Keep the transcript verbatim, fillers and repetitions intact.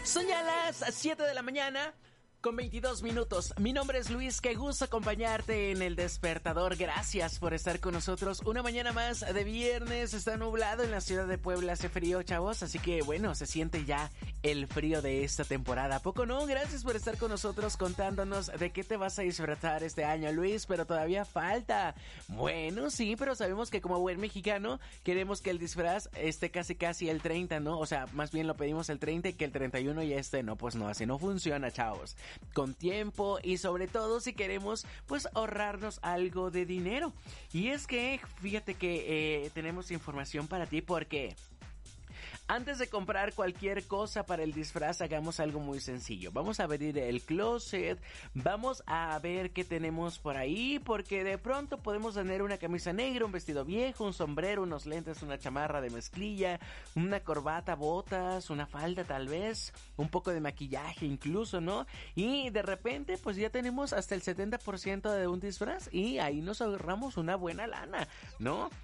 Son ya las siete de la mañana con veintidós minutos. Mi nombre es Luis, qué gusto acompañarte en El Despertador. Gracias por estar con nosotros. Una mañana más de viernes, está nublado en la ciudad de Puebla, hace frío, chavos, así que bueno, se siente ya el frío de esta temporada. ¿A poco no? Gracias por estar con nosotros contándonos de qué te vas a disfrazar este año, Luis, pero todavía falta. Bueno, sí, pero sabemos que como buen mexicano queremos que el disfraz esté casi casi el treinta, ¿no? O sea, más bien lo pedimos el treinta y que el treinta y uno ya esté. No, pues no, así no funciona, chavos. Con tiempo y sobre todo si queremos pues ahorrarnos algo de dinero. Y es que fíjate que eh, tenemos información para ti porque antes de comprar cualquier cosa para el disfraz, hagamos algo muy sencillo. Vamos a abrir el closet, vamos a ver qué tenemos por ahí, porque de pronto podemos tener una camisa negra, un vestido viejo, un sombrero, unos lentes, una chamarra de mezclilla, una corbata, botas, una falda tal vez, un poco de maquillaje incluso, ¿no? Y de repente pues ya tenemos hasta el setenta por ciento de un disfraz y ahí nos ahorramos una buena lana, ¿no?